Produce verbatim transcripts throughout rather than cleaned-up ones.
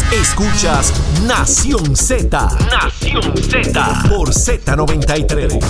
Escuchas Nación Z. Nación Z. Por Z noventa y tres.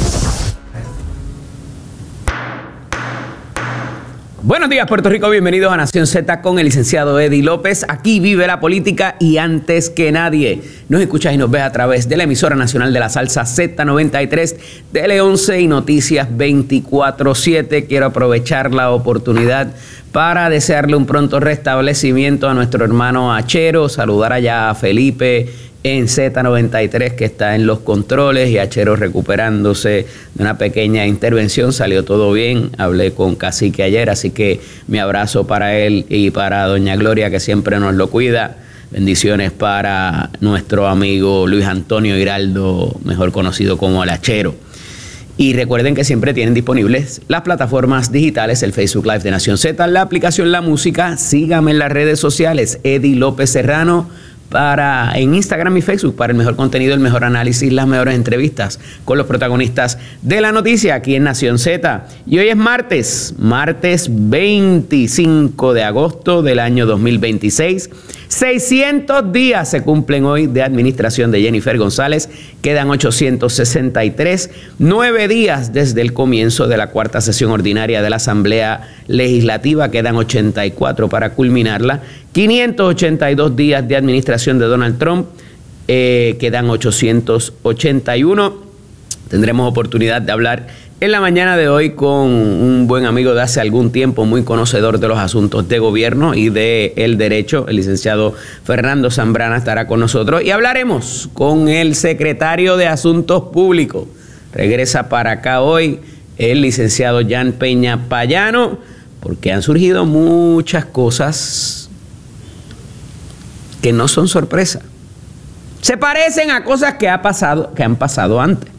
Buenos días, Puerto Rico. Bienvenidos a Nación Z con el licenciado Eddie López. Aquí vive la política y antes que nadie nos escuchas y nos ves a través de la emisora nacional de la salsa Z noventa y tres, Tele once y Noticias veinticuatro siete. Quiero aprovechar la oportunidad para desearle un pronto restablecimiento a nuestro hermano Achero, saludar allá a Felipe en Z noventa y tres que está en los controles y Achero recuperándose de una pequeña intervención. Salió todo bien, hablé con Cacique ayer, así que mi abrazo para él y para doña Gloria que siempre nos lo cuida. Bendiciones para nuestro amigo Luis Antonio Giraldo, mejor conocido como el Achero. Y recuerden que siempre tienen disponibles las plataformas digitales, el Facebook Live de Nación Z, la aplicación La Música. Síganme en las redes sociales, Eddie López Serrano, para en Instagram y Facebook para el mejor contenido, el mejor análisis, las mejores entrevistas con los protagonistas de la noticia aquí en Nación Z. Y hoy es martes, martes veinticinco de agosto del año dos mil veintiséis. seiscientos días se cumplen hoy de administración de Jennifer González. Quedan ochocientos sesenta y tres, nueve días desde el comienzo de la cuarta sesión ordinaria de la Asamblea Legislativa. Quedan ochenta y cuatro para culminarla. quinientos ochenta y dos días de administración de Donald Trump. Eh, quedan ochocientos ochenta y uno. Tendremos oportunidad de hablar en la mañana de hoy con un buen amigo de hace algún tiempo, muy conocedor de los asuntos de gobierno y de el derecho. El licenciado Fernando Zambrana estará con nosotros y hablaremos con el secretario de Asuntos Públicos. Regresa para acá hoy el licenciado Jan Peña Payano, porque han surgido muchas cosas que no son sorpresa. Se parecen a cosas que, ha pasado, que han pasado antes.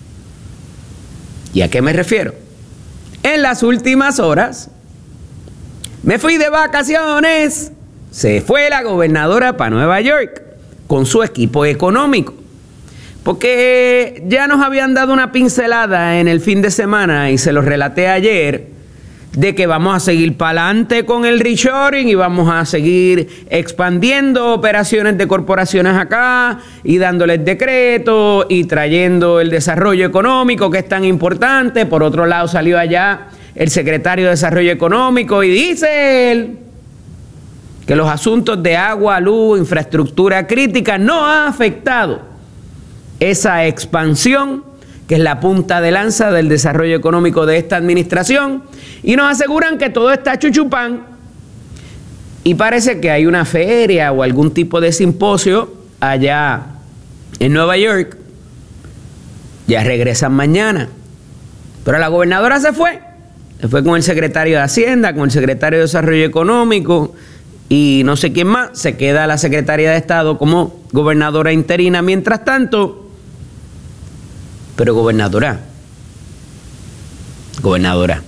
¿Y a qué me refiero? En las últimas horas me fui de vacaciones. Se fue la gobernadora para Nueva York con su equipo económico. Porque ya nos habían dado una pincelada en el fin de semana y se los relaté ayer, de que vamos a seguir para adelante con el reshoring y vamos a seguir expandiendo operaciones de corporaciones acá y dándoles decretos y trayendo el desarrollo económico que es tan importante. Por otro lado salió allá el secretario de Desarrollo Económico y dice él que los asuntos de agua, luz, infraestructura crítica no ha afectado esa expansión que es la punta de lanza del desarrollo económico de esta administración, y nos aseguran que todo está chuchupán, y parece que hay una feria o algún tipo de simposio allá en Nueva York. Ya regresan mañana, pero la gobernadora se fue, se fue con el secretario de Hacienda, con el secretario de Desarrollo Económico, y no sé quién más. Se queda la secretaria de Estado como gobernadora interina mientras tanto. Pero gobernadora, gobernadora.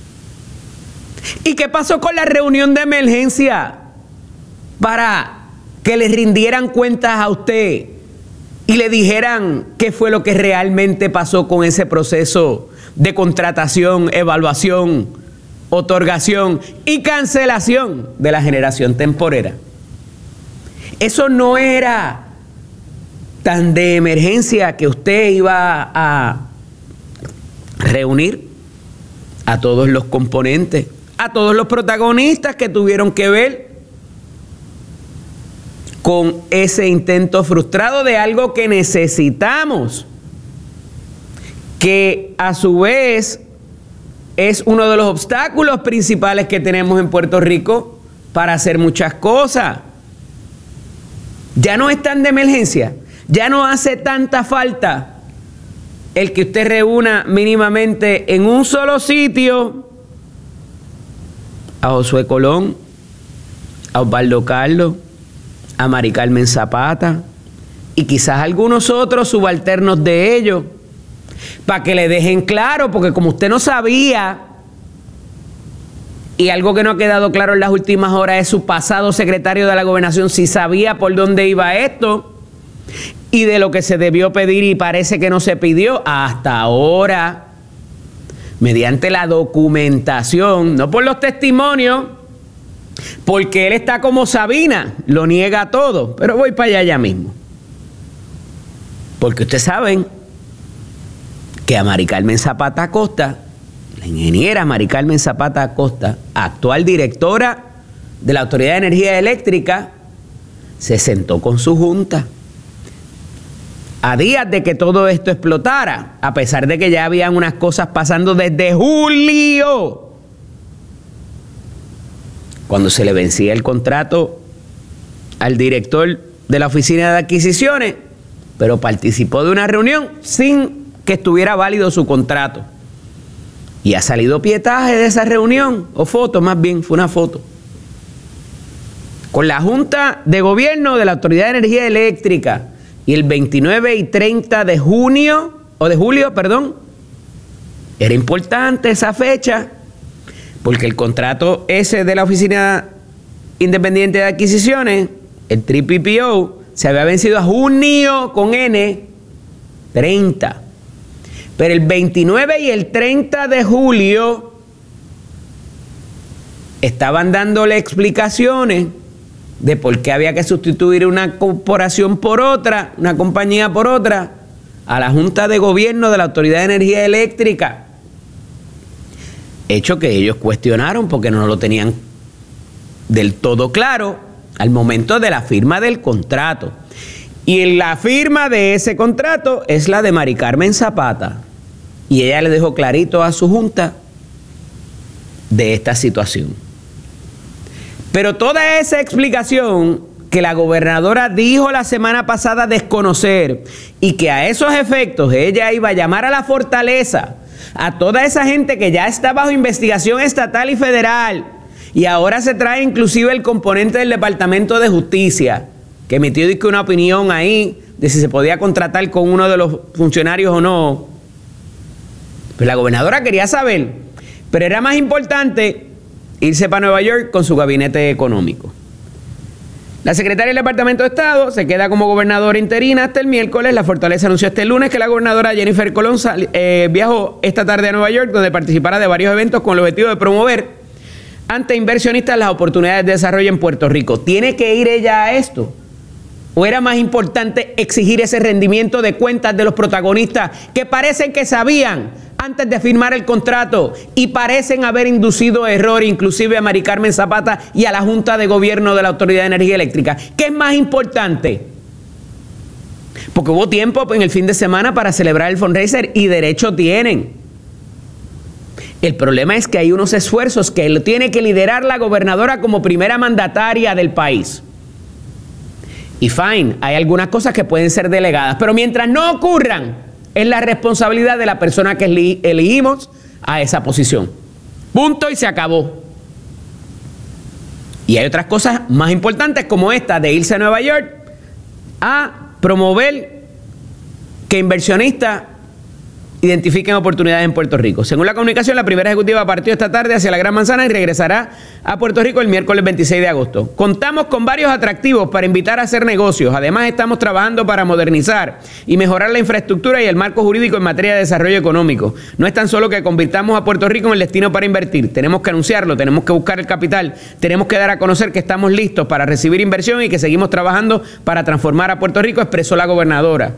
¿Y qué pasó con la reunión de emergencia para que le rindieran cuentas a usted y le dijeran qué fue lo que realmente pasó con ese proceso de contratación, evaluación, otorgación y cancelación de la generación temporera? Eso no era tan de emergencia que usted iba a reunir a todos los componentes, a todos los protagonistas que tuvieron que ver con ese intento frustrado de algo que necesitamos, que a su vez es uno de los obstáculos principales que tenemos en Puerto Rico para hacer muchas cosas. Ya no es tan de emergencia. Ya no hace tanta falta el que usted reúna mínimamente en un solo sitio a Josué Colón, a Osvaldo Carlos, a Mari Carmen Zapata y quizás algunos otros subalternos de ellos, para que le dejen claro, porque como usted no sabía, y algo que no ha quedado claro en las últimas horas es su pasado secretario de la Gobernación, si sabía por dónde iba esto, y de lo que se debió pedir y parece que no se pidió hasta ahora, mediante la documentación, no por los testimonios, Porque él está como Sabina, lo niega todo. Pero voy para allá ya mismo. Porque ustedes saben que a Mari Carmen Zapata Acosta, la ingeniera Mari Carmen Zapata Acosta, actual directora de la Autoridad de Energía Eléctrica, se sentó con su junta a días de que todo esto explotara, a pesar de que ya habían unas cosas pasando desde julio, cuando se le vencía el contrato al director de la Oficina de Adquisiciones, pero participó de una reunión sin que estuviera válido su contrato. Y ha salido pietaje de esa reunión, o foto más bien, fue una foto, con la Junta de Gobierno de la Autoridad de Energía Eléctrica. Y el veintinueve y treinta de junio, o de julio, perdón, era importante esa fecha, porque el contrato ese de la Oficina Independiente de Adquisiciones, el P P P O, se había vencido a junio con N, treinta. Pero el veintinueve y el treinta de julio estaban dándole explicaciones de por qué había que sustituir una corporación por otra, una compañía por otra, a la Junta de Gobierno de la Autoridad de Energía Eléctrica. Hecho que ellos cuestionaron porque no lo tenían del todo claro al momento de la firma del contrato. Y la firma de ese contrato es la de Mari Carmen Zapata. Y ella le dejó clarito a su Junta de esta situación. Pero toda esa explicación que la gobernadora dijo la semana pasada desconocer y que a esos efectos ella iba a llamar a la fortaleza a toda esa gente que ya está bajo investigación estatal y federal, y ahora se trae inclusive el componente del Departamento de Justicia, que emitió una opinión ahí de si se podía contratar con uno de los funcionarios o no. Pues la gobernadora quería saber, pero era más importante irse para Nueva York con su gabinete económico. La secretaria del Departamento de Estado se queda como gobernadora interina hasta el miércoles. La Fortaleza anunció este lunes que la gobernadora Jennifer Colón eh, viajó esta tarde a Nueva York, donde participará de varios eventos con el objetivo de promover ante inversionistas las oportunidades de desarrollo en Puerto Rico. ¿Tiene que ir ella a esto? ¿O era más importante exigir ese rendimiento de cuentas de los protagonistas que parecen que sabían antes de firmar el contrato y parecen haber inducido error inclusive a Mari Carmen Zapata y a la Junta de Gobierno de la Autoridad de Energía Eléctrica? ¿Qué es más importante? Porque hubo tiempo en el fin de semana para celebrar el fundraiser y derecho tienen. El problema es que hay unos esfuerzos que lo tiene que liderar la gobernadora como primera mandataria del país. Y fine, hay algunas cosas que pueden ser delegadas, pero mientras no ocurran, es la responsabilidad de la persona que elegimos a esa posición. Punto y se acabó. Y hay otras cosas más importantes como esta de irse a Nueva York a promover que inversionistas identifiquen oportunidades en Puerto Rico. Según la comunicación, la primera ejecutiva partió esta tarde hacia la Gran Manzana y regresará a Puerto Rico el miércoles veintiséis de agosto. Contamos con varios atractivos para invitar a hacer negocios. Además, estamos trabajando para modernizar y mejorar la infraestructura y el marco jurídico en materia de desarrollo económico. No es tan solo que convirtamos a Puerto Rico en el destino para invertir. Tenemos que anunciarlo, tenemos que buscar el capital, tenemos que dar a conocer que estamos listos para recibir inversión y que seguimos trabajando para transformar a Puerto Rico, expresó la gobernadora.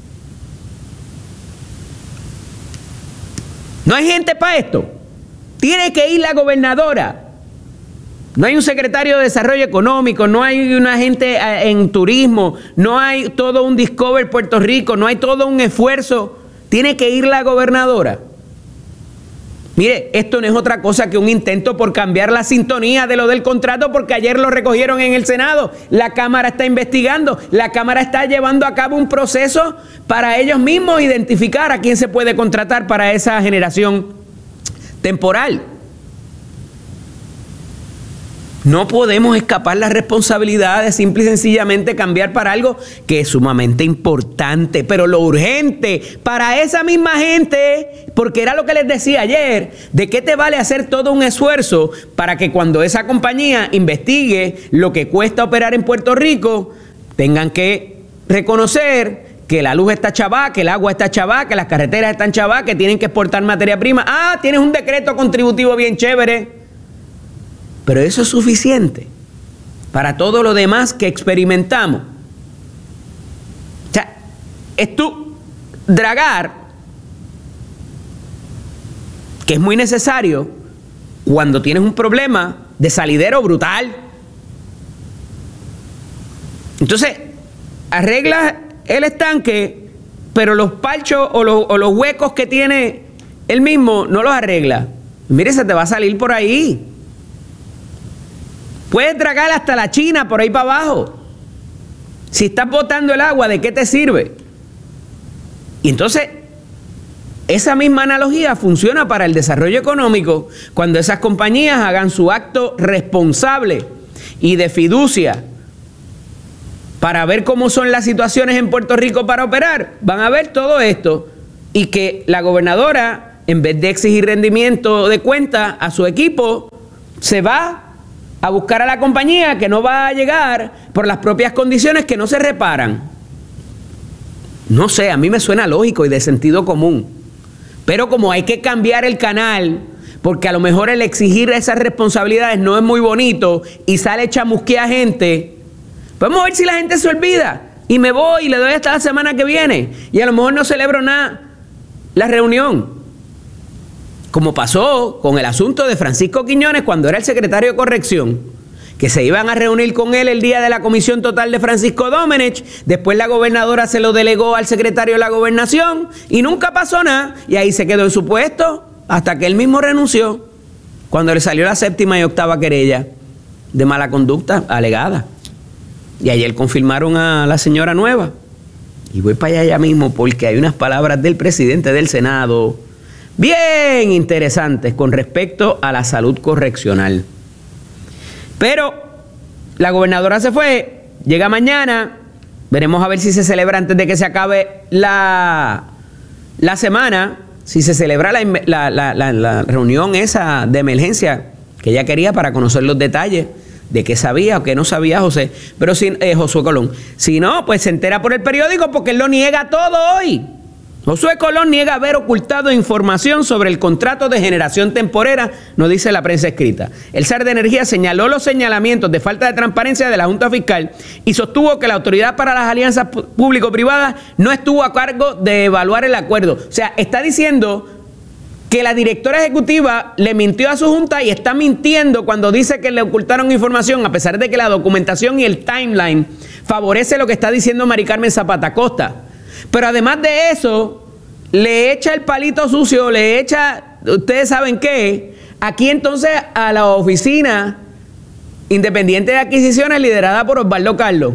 ¿No hay gente para esto? Tiene que ir la gobernadora. No hay un secretario de Desarrollo Económico, no hay una gente en turismo, no hay todo un Discover Puerto Rico, no hay todo un esfuerzo. Tiene que ir la gobernadora. Mire, esto no es otra cosa que un intento por cambiar la sintonía de lo del contrato, porque ayer lo recogieron en el Senado. La Cámara está investigando, la Cámara está llevando a cabo un proceso para ellos mismos identificar a quién se puede contratar para esa generación temporal. No podemos escapar las responsabilidades, simple y sencillamente cambiar para algo que es sumamente importante. Pero lo urgente para esa misma gente, porque era lo que les decía ayer, ¿de qué te vale hacer todo un esfuerzo para que cuando esa compañía investigue lo que cuesta operar en Puerto Rico, tengan que reconocer que la luz está chavá, que el agua está chavá, que las carreteras están chavá, que tienen que exportar materia prima? Ah, tienes un decreto contributivo bien chévere. Pero eso es suficiente para todo lo demás que experimentamos. O sea, es tú dragar, que es muy necesario cuando tienes un problema de salidero brutal. Entonces, arreglas el estanque, pero los parchos o los, o los huecos que tiene él mismo no los arregla. Mire, se te va a salir por ahí. Puedes dragar hasta la China por ahí para abajo. Si estás botando el agua, ¿de qué te sirve? Y entonces, esa misma analogía funciona para el desarrollo económico cuando esas compañías hagan su acto responsable y de fiducia para ver cómo son las situaciones en Puerto Rico para operar. Van a ver todo esto y que la gobernadora, en vez de exigir rendimiento de cuenta a su equipo, se va a buscar a la compañía que no va a llegar por las propias condiciones que no se reparan. No sé, a mí me suena lógico y de sentido común. Pero como hay que cambiar el canal, porque a lo mejor el exigir esas responsabilidades no es muy bonito y sale chamusquea gente, vamos a ver si la gente se olvida y me voy y le doy hasta la semana que viene y a lo mejor no celebro nada la reunión. Como pasó con el asunto de Francisco Quiñones cuando era el secretario de Corrección, que se iban a reunir con él el día de la comisión total de Francisco Domenech, después la gobernadora se lo delegó al secretario de la Gobernación y nunca pasó nada, y ahí se quedó en su puesto hasta que él mismo renunció, cuando le salió la séptima y octava querella de mala conducta alegada. Y ayer confirmaron a la señora nueva. Y voy para allá ya mismo porque hay unas palabras del presidente del Senado bien interesantes con respecto a la salud correccional. Pero la gobernadora se fue, llega mañana, veremos a ver si se celebra antes de que se acabe la, la semana, si se celebra la, la, la, la, la reunión esa de emergencia que ella quería para conocer los detalles de qué sabía o qué no sabía José, pero si, eh, Josué Colón. Si no, pues se entera por el periódico porque él lo niega todo hoy. Josué Colón niega haber ocultado información sobre el contrato de generación temporera, nos dice la prensa escrita. El S A R de Energía señaló los señalamientos de falta de transparencia de la Junta Fiscal y sostuvo que la Autoridad para las Alianzas Público-Privadas no estuvo a cargo de evaluar el acuerdo. O sea, está diciendo que la directora ejecutiva le mintió a su junta y está mintiendo cuando dice que le ocultaron información, a pesar de que la documentación y el timeline favorece lo que está diciendo Mari Carmen Zapata Costa. Pero además de eso, le echa el palito sucio, le echa, ustedes saben qué, aquí entonces a la oficina independiente de adquisiciones liderada por Osvaldo Carlos,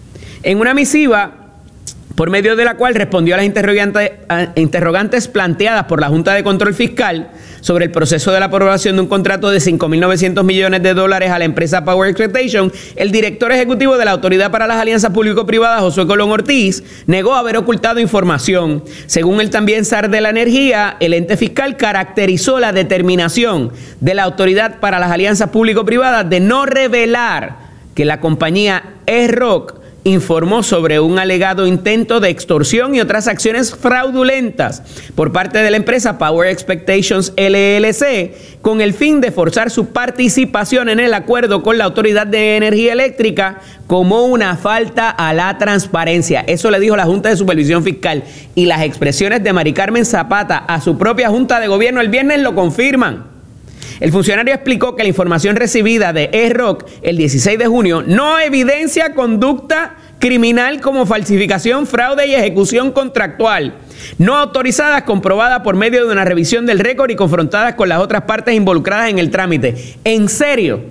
en una misiva por medio de la cual respondió a las interrogantes, a interrogantes planteadas por la Junta de Control Fiscal sobre el proceso de la aprobación de un contrato de cinco mil novecientos millones de dólares a la empresa Power Expectation. El director ejecutivo de la Autoridad para las Alianzas Público-Privadas, Josué Colón Ortiz, negó haber ocultado información. Según el también S A R de la Energía, el ente fiscal caracterizó la determinación de la Autoridad para las Alianzas Público-Privadas de no revelar que la compañía E-Rock informó sobre un alegado intento de extorsión y otras acciones fraudulentas por parte de la empresa Power Expectations L L C con el fin de forzar su participación en el acuerdo con la Autoridad de Energía Eléctrica como una falta a la transparencia. Eso le dijo la Junta de Supervisión Fiscal, y las expresiones de Mari Carmen Zapata a su propia Junta de Gobierno el viernes lo confirman. El funcionario explicó que la información recibida de E-Rock el dieciséis de junio no evidencia conducta criminal como falsificación, fraude y ejecución contractual no autorizadas, comprobadas por medio de una revisión del récord y confrontadas con las otras partes involucradas en el trámite. ¿En serio?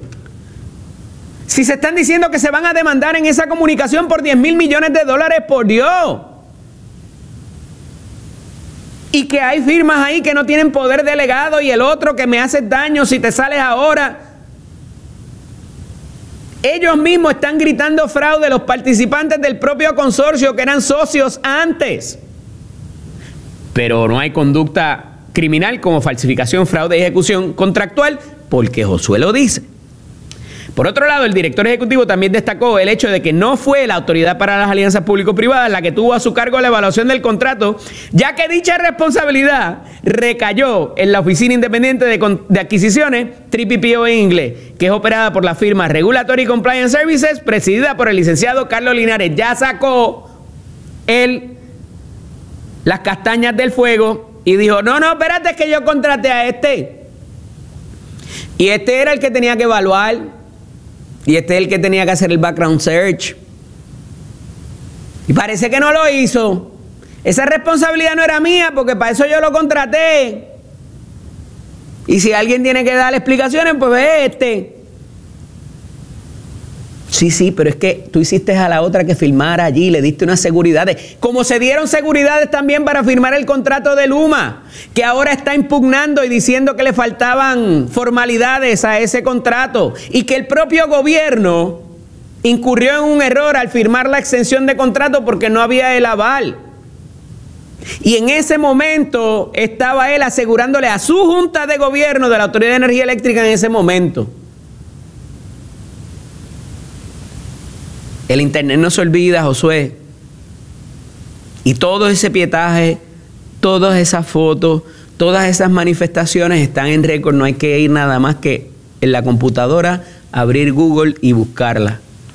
Si se están diciendo que se van a demandar en esa comunicación por diez mil millones de dólares, por Dios. Y que hay firmas ahí que no tienen poder delegado y el otro que me hace daño si te sales ahora. Ellos mismos están gritando fraude, los participantes del propio consorcio que eran socios antes. Pero no hay conducta criminal como falsificación, fraude y ejecución contractual porque Josué lo dice. Por otro lado, el director ejecutivo también destacó el hecho de que no fue la Autoridad para las Alianzas Público-Privadas la que tuvo a su cargo la evaluación del contrato, ya que dicha responsabilidad recayó en la Oficina Independiente de, de Adquisiciones, T P P O en inglés, que es operada por la firma Regulatory Compliance Services, presidida por el licenciado Carlos Linares. Ya sacó él las castañas del fuego y dijo, no, no, espérate, es que yo contraté a este. Y este era el que tenía que evaluar. Y este es el que tenía que hacer el background search. Y parece que no lo hizo. Esa responsabilidad no era mía porque para eso yo lo contraté. Y si alguien tiene que dar explicaciones, pues ve este. Sí, sí, pero es que tú hiciste a la otra que firmara allí, le diste unas seguridades. Como se dieron seguridades también para firmar el contrato de Luma, que ahora está impugnando y diciendo que le faltaban formalidades a ese contrato y que el propio gobierno incurrió en un error al firmar la extensión de contrato porque no había el aval. Y en ese momento estaba él asegurándole a su junta de gobierno de la Autoridad de Energía Eléctrica en ese momento. El internet no se olvida, Josué. Y todo ese pietaje, todas esas fotos, todas esas manifestaciones están en récord. No hay que ir nada más que en la computadora, abrir Google y buscarla.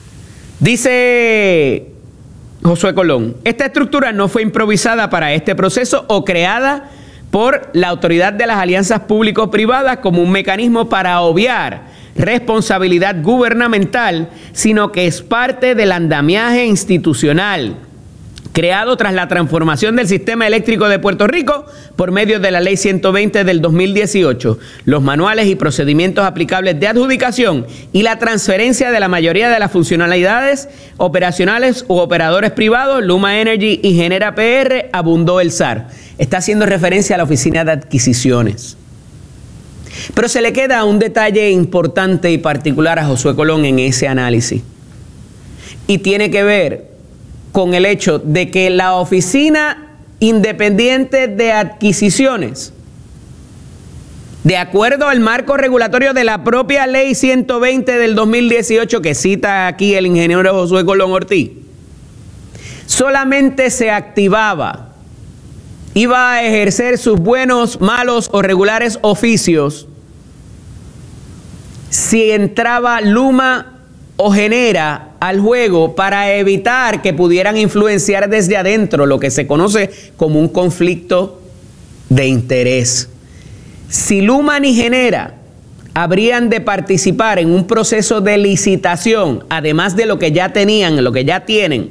Dice Josué Colón, esta estructura no fue improvisada para este proceso o creada por la Autoridad de las Alianzas Público-Privadas como un mecanismo para obviar responsabilidad gubernamental, sino que es parte del andamiaje institucional creado tras la transformación del sistema eléctrico de Puerto Rico por medio de la Ley ciento veinte del dos mil dieciocho, los manuales y procedimientos aplicables de adjudicación y la transferencia de la mayoría de las funcionalidades operacionales u operadores privados, Luma Energy y Genera P R, abundó el S A R. Está haciendo referencia a la Oficina de Adquisiciones. Pero se le queda un detalle importante y particular a Josué Colón en ese análisis. Y tiene que ver con el hecho de que la Oficina Independiente de Adquisiciones, de acuerdo al marco regulatorio de la propia Ley ciento veinte del dos mil dieciocho que cita aquí el ingeniero Josué Colón Ortiz, solamente se activaba, iba a ejercer sus buenos, malos o regulares oficios si entraba Luma o Genera al juego para evitar que pudieran influenciar desde adentro lo que se conoce como un conflicto de interés. Si Luma ni Genera habrían de participar en un proceso de licitación, además de lo que ya tenían, lo que ya tienen,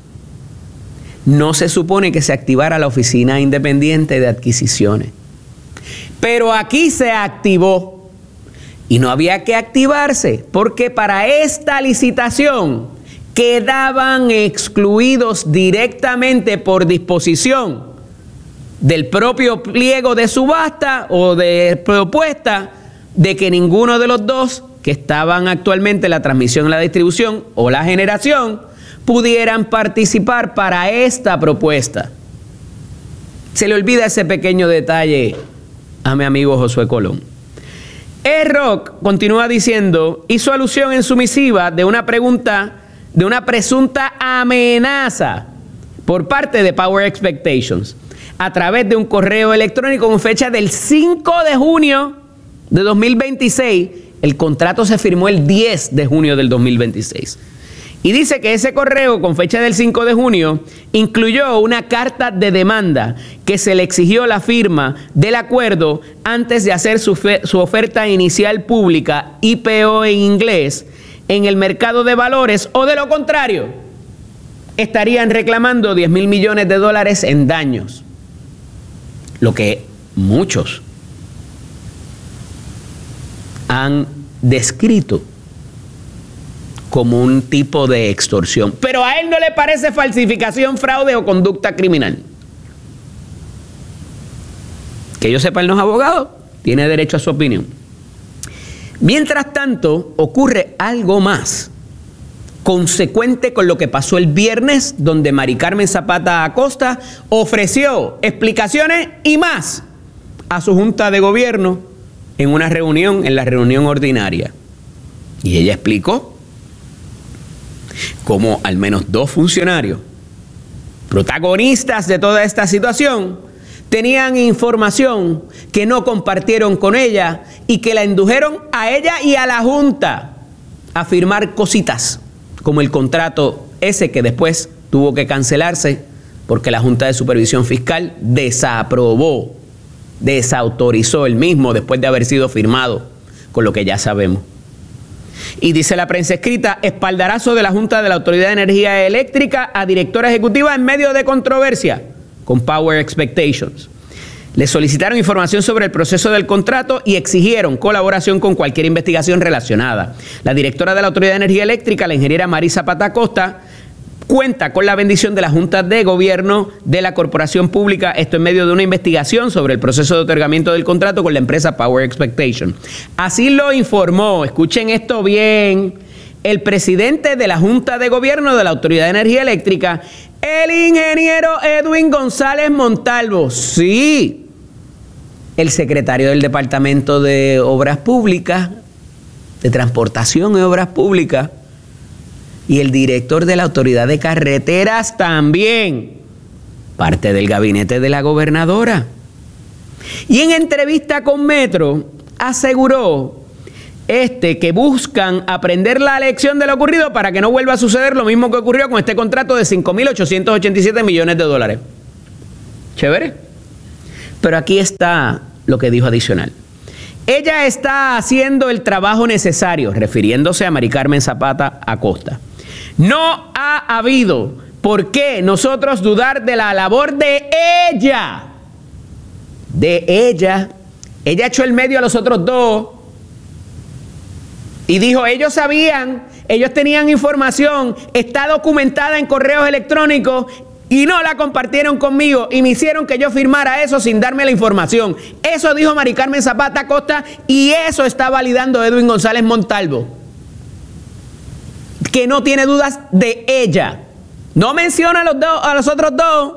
no se supone que se activara la Oficina Independiente de Adquisiciones. Pero aquí se activó y no había que activarse porque para esta licitación quedaban excluidos directamente por disposición del propio pliego de subasta o de propuesta de que ninguno de los dos que estaban actualmente en la transmisión, la distribución o la generación pudieran participar para esta propuesta. Se le olvida ese pequeño detalle a mi amigo Josué Colón. E-Rock continúa diciendo, hizo alusión en su misiva de una pregunta, de una presunta amenaza por parte de Power Expectations a través de un correo electrónico con fecha del cinco de junio de dos mil veintiséis. El contrato se firmó el diez de junio del dos mil veintiséis. Y dice que ese correo con fecha del cinco de junio incluyó una carta de demanda que se le exigió la firma del acuerdo antes de hacer su, su oferta inicial pública, I P O en inglés, en el mercado de valores, o de lo contrario, estarían reclamando diez mil millones de dólares en daños. Lo que muchos han descrito como un tipo de extorsión. Pero a él no le parece falsificación, fraude o conducta criminal. Que yo sepa, él no es abogado, tiene derecho a su opinión. Mientras tanto, ocurre algo más consecuente con lo que pasó el viernes, donde Mari Carmen Zapata Acosta ofreció explicaciones y más a su junta de gobierno en una reunión, en la reunión ordinaria. Y ella explicó cómo al menos dos funcionarios protagonistas de toda esta situación tenían información que no compartieron con ella y que la indujeron a ella y a la Junta a firmar cositas, como el contrato ese que después tuvo que cancelarse porque la Junta de Supervisión Fiscal desaprobó, desautorizó el mismo después de haber sido firmado, con lo que ya sabemos. Y dice la prensa escrita, espaldarazo de la Junta de la Autoridad de Energía Eléctrica a directora ejecutiva en medio de controversia con Power Expectations. Le solicitaron información sobre el proceso del contrato y exigieron colaboración con cualquier investigación relacionada. La directora de la Autoridad de Energía Eléctrica, la ingeniera Marisa Zapata Acosta, cuenta con la bendición de la Junta de Gobierno de la Corporación Pública, esto en medio de una investigación sobre el proceso de otorgamiento del contrato con la empresa Power Expectation. Así lo informó, escuchen esto bien, el presidente de la Junta de Gobierno de la Autoridad de Energía Eléctrica, el ingeniero Edwin González Montalvo. Sí, el secretario del Departamento de Obras Públicas, de Transportación y Obras Públicas, y el director de la Autoridad de Carreteras también, parte del gabinete de la gobernadora. Y en entrevista con Metro aseguró este que buscan aprender la lección de lo ocurrido para que no vuelva a suceder lo mismo que ocurrió con este contrato de cinco mil ochocientos ochenta y siete millones de dólares. Chévere. Pero aquí está lo que dijo adicional. Ella está haciendo el trabajo necesario, refiriéndose a Mari Carmen Zapata Acosta. No ha habido por qué nosotros dudar de la labor de ella. De ella. Ella echó el medio a los otros dos y dijo, ellos sabían, ellos tenían información, está documentada en correos electrónicos y no la compartieron conmigo y me hicieron que yo firmara eso sin darme la información. Eso dijo Mari Carmen Zapata Acosta y eso está validando Edwin González Montalvo, que no tiene dudas de ella. No menciona a los, dos, a los otros dos.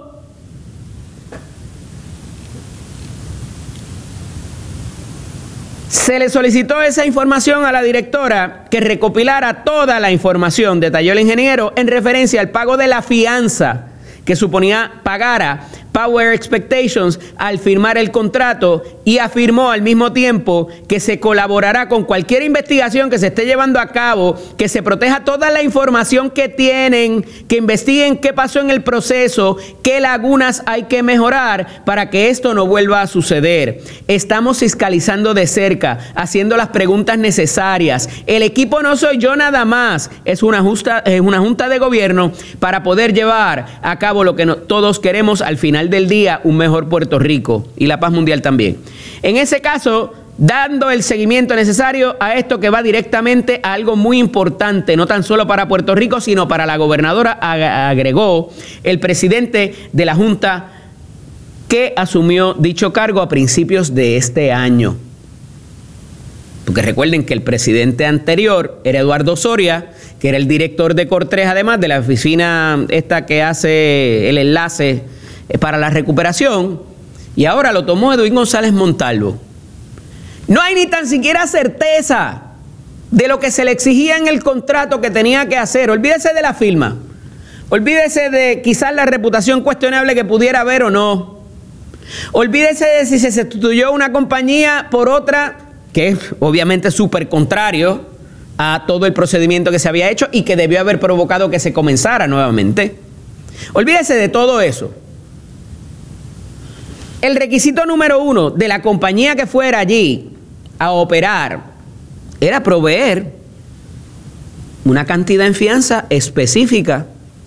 Se le solicitó esa información a la directora que recopilara toda la información, detalló el ingeniero, en referencia al pago de la fianza que suponía pagar a Power Expectations al firmar el contrato, y afirmó al mismo tiempo que se colaborará con cualquier investigación que se esté llevando a cabo, que se proteja toda la información que tienen, que investiguen qué pasó en el proceso, qué lagunas hay que mejorar para que esto no vuelva a suceder. Estamos fiscalizando de cerca, haciendo las preguntas necesarias. El equipo no soy yo nada más, es una, justa, es una junta de gobierno para poder llevar a cabo lo que no, todos queremos al final del día, un mejor Puerto Rico y la paz mundial también. En ese caso, dando el seguimiento necesario a esto que va directamente a algo muy importante, no tan solo para Puerto Rico, sino para la gobernadora, agregó el presidente de la Junta que asumió dicho cargo a principios de este año. Porque recuerden que el presidente anterior era Eduardo Soria, que era el director de Cortres, además de la oficina esta que hace el enlace para la recuperación, y ahora lo tomó Edwin González Montalvo. No hay ni tan siquiera certeza de lo que se le exigía en el contrato que tenía que hacer. Olvídese de la firma, olvídese de quizás la reputación cuestionable que pudiera haber o no, olvídese de si se sustituyó una compañía por otra, que es obviamente súper contrario a todo el procedimiento que se había hecho y que debió haber provocado que se comenzara nuevamente. Olvídese de todo eso. El requisito número uno de la compañía que fuera allí a operar era proveer una cantidad en fianza específica.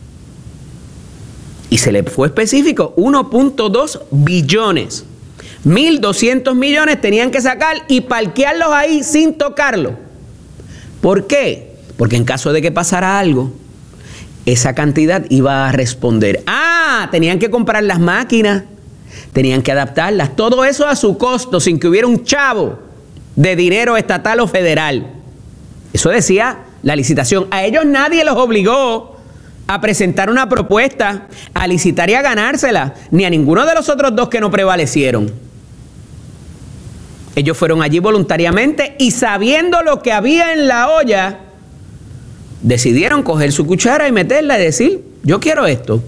Y se le fue específico, uno punto dos billones. mil doscientos millones tenían que sacar y parquearlos ahí sin tocarlo. ¿Por qué? Porque en caso de que pasara algo, esa cantidad iba a responder. Ah, tenían que comprar las máquinas, tenían que adaptarlas, todo eso a su costo, sin que hubiera un chavo de dinero estatal o federal. Eso decía la licitación. A ellos nadie los obligó a presentar una propuesta, a licitar y a ganársela, ni a ninguno de los otros dos que no prevalecieron. Ellos fueron allí voluntariamente y sabiendo lo que había en la olla, decidieron coger su cuchara y meterla y decir, yo quiero esto.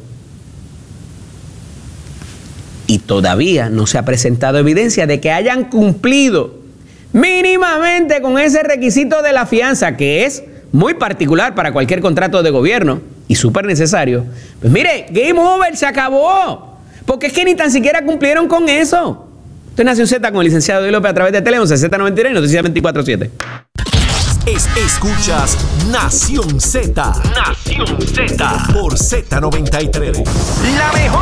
Y todavía no se ha presentado evidencia de que hayan cumplido mínimamente con ese requisito de la fianza, que es muy particular para cualquier contrato de gobierno y súper necesario. Pues mire, game over, se acabó. Porque es que ni tan siquiera cumplieron con eso. Esto es Nación Z con el licenciado Eddie López a través de Tele Z noventa y tres y Noticias veinticuatro siete. Es, escuchas Nación Z. Nación Z. Por Z noventa y tres. La mejor